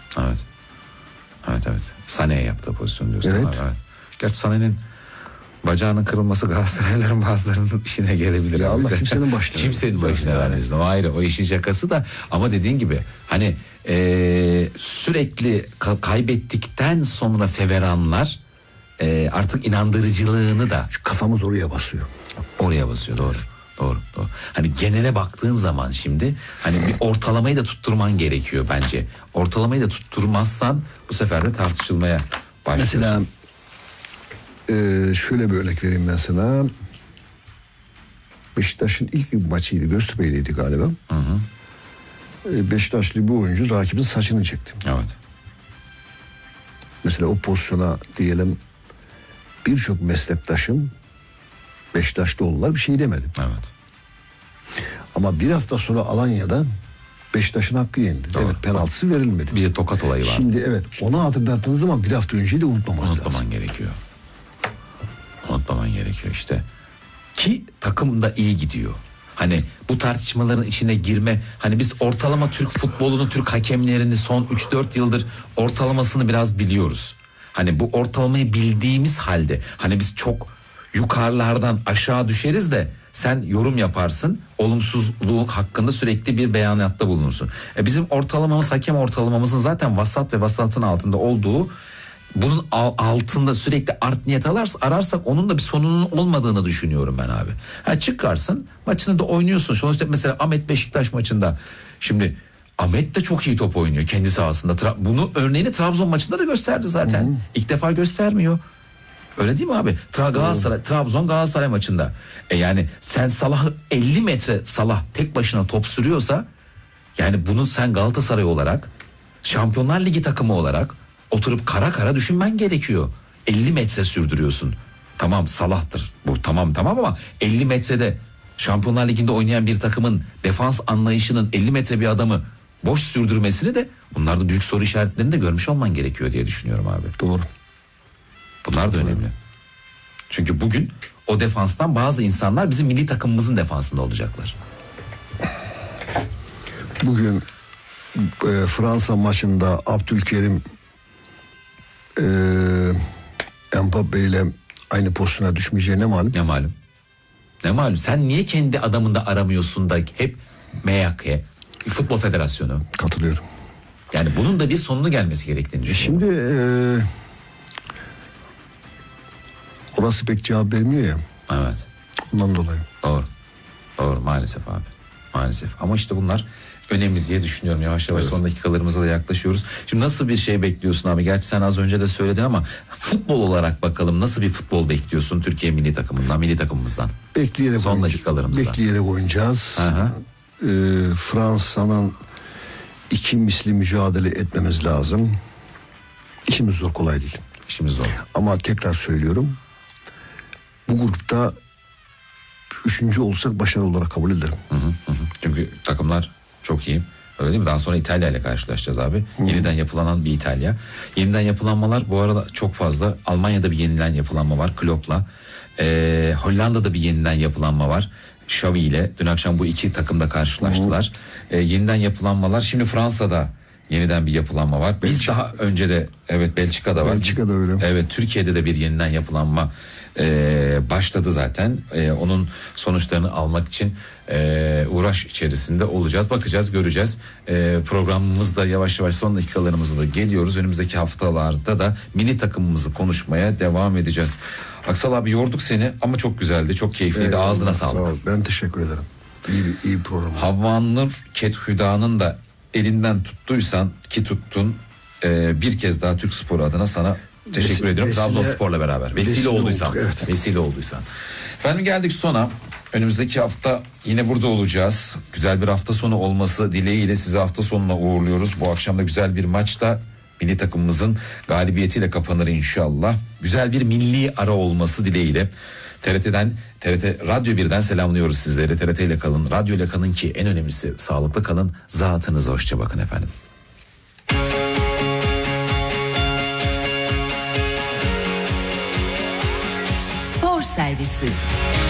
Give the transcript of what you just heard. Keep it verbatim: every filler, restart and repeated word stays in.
Evet. Evet evet. Sané'ye yaptığı pozisyon diyorsun. Evet. evet. Gerçi Sané'nin bacağının kırılması Galatasaraylıların bazılarının işine gelebilir. Ya abi Allah de. kimsenin başına. Kimsenin başına yani. vermesin. O ayrı. O işin şakası da. Ama dediğin gibi hani e, sürekli ka- kaybettikten sonra feveranlar e, artık inandırıcılığını da Şu kafamız oraya basıyor. oraya basıyor. Doğru. Doğru, doğru. Hani genele baktığın zaman şimdi hani bir ortalamayı da tutturman gerekiyor bence. Ortalamayı da tutturmazsan bu sefer de tartışılmaya başlıyorsun. Mesela e, şöyle bir örnek vereyim ben sana. Beşiktaş'ın ilk bir maçıydı. Göztepe'yleydi galiba. Hı hı. E, Beşiktaşlı bu oyuncu rakibin saçını çekti. Evet. Mesela o pozisyona diyelim birçok meslektaşım Beşiktaşlı oldular, bir şey demedim. Evet. Ama bir hafta sonra Alanya'da Beşiktaş'ın hakkı yendi. Doğru. Evet, penaltısı verilmedi. Bir tokat olayı var. Şimdi evet, onu hatırlattığınız zaman bir hafta önceyi de unutmamanız lazım. Unutmaman gerekiyor. Unutmaman gerekiyor işte. Ki takım da iyi gidiyor. Hani bu tartışmaların içine girme, hani biz ortalama Türk futbolunu, Türk hakemlerini son üç dört yıldır ortalamasını biraz biliyoruz. Hani bu ortalamayı bildiğimiz halde hani biz çok yukarılardan aşağı düşeriz de sen yorum yaparsın, olumsuzluğu hakkında sürekli bir beyanatta bulunursun. E bizim ortalamamız, hakem ortalamamızın zaten vasat ve vasatın altında olduğu, bunun altında sürekli art niyet ararsak, ararsak onun da bir sonunun olmadığını düşünüyorum ben abi. Ha, çıkarsın maçını da oynuyorsun. Sonuçta mesela Ahmet Beşiktaş maçında şimdi Ahmet de çok iyi top oynuyor kendi sahasında. Bunu örneğini Trabzon maçında da gösterdi zaten. Hı-hı. İlk defa göstermiyor. Öyle değil mi abi? Tra Galatasaray, Trabzon Galatasaray maçında. E yani sen Salah elli metre Salah tek başına top sürüyorsa yani bunu sen Galatasaray olarak, Şampiyonlar Ligi takımı olarak oturup kara kara düşünmen gerekiyor. elli metre sürdürüyorsun. Tamam Salah'tır bu, tamam tamam ama elli metrede Şampiyonlar Ligi'nde oynayan bir takımın defans anlayışının elli metre bir adamı boş sürdürmesini de, bunlar da büyük soru işaretlerini de görmüş olman gerekiyor diye düşünüyorum abi. Doğru. Bunlar da önemli. Çünkü bugün o defanstan bazı insanlar bizim milli takımımızın defansında olacaklar. Bugün e, Fransa maçında Abdülkerim e, Mbappe ile aynı pozisyona düşmeyeceğine malum. Ne malum? Ne malum? Sen niye kendi adamında aramıyorsun da hep M Y K, Futbol Federasyonu? Katılıyorum. Yani bunun da bir sonunu gelmesi gerektiğini düşünüyorum. Şimdi e, orası pek cevap vermiyor ya. Evet. Ondan dolayı. Doğru. Doğru maalesef abi. Maalesef. Ama işte bunlar önemli diye düşünüyorum. Yavaş yavaş evet. Son dakikalarımıza da yaklaşıyoruz. Şimdi nasıl bir şey bekliyorsun abi? Gerçi sen az önce de söyledin ama futbol olarak bakalım, nasıl bir futbol bekliyorsun Türkiye milli takımından, milli takımımızdan? Bekleyerek son dakikalarımızda. Bekleyerek oynayacağız. Ee, Fransa'nın iki misli mücadele etmemiz lazım. İşimiz zor, kolay değil. İşimiz zor. Ama tekrar söylüyorum. Bu grupta üçüncü olsak başarılı olarak kabul ederim. Hı hı hı. Çünkü takımlar çok iyi. Öyle değil mi? Daha sonra İtalya ile karşılaşacağız abi. Hı. Yeniden yapılanan bir İtalya. Yeniden yapılanmalar bu arada çok fazla. Almanya'da bir yeniden yapılanma var Klopp'la. Ee, Hollanda'da bir yeniden yapılanma var Xavi ile. Dün akşam bu iki takımda karşılaştılar. Ee, yeniden yapılanmalar. Şimdi Fransa'da yeniden bir yapılanma var. Biz Belçika. Daha önce de evet Belçika'da var. Belçika'da öyle. Evet, Türkiye'de de bir yeniden yapılanma Ee, başladı zaten. Ee, onun sonuçlarını almak için e, uğraş içerisinde olacağız. Bakacağız, göreceğiz. Ee, programımızda yavaş yavaş son dakikalarımızda da geliyoruz. Önümüzdeki haftalarda da milli takımımızı konuşmaya devam edeceğiz. Aksal abi, yorduk seni ama çok güzeldi, çok keyifliydi. Evet, ağzına sağlık. Sağ ol. Ben teşekkür ederim. İyi bir, iyi bir program. Havvanur Kethüda'nın da elinden tuttuysan ki tuttun, e, bir kez daha Türk Sporu adına sana teşekkür vesile, ediyorum. Trabzonspor'la beraber. Vesile, vesile olduysan. Olduk, evet. Vesile olduysan. Efendim geldik sona. Önümüzdeki hafta yine burada olacağız. Güzel bir hafta sonu olması dileğiyle sizi hafta sonuna uğurluyoruz. Bu akşam da güzel bir maçta milli takımımızın galibiyetiyle kapanır inşallah. Güzel bir milli ara olması dileğiyle. T R T'den, T R T Radyo birden selamlıyoruz sizleri. T R T ile kalın, radyo ile kalın ki en önemlisi sağlıklı kalın. Zatınıza hoşça bakın efendim. Spor servisi.